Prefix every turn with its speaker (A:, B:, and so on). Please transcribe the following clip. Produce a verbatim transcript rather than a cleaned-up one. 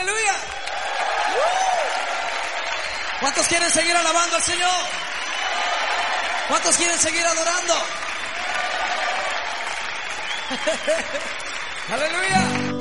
A: aleluya. ¿Cuántos quieren seguir alabando al Señor? ¿Cuántos quieren seguir adorando? Aleluya.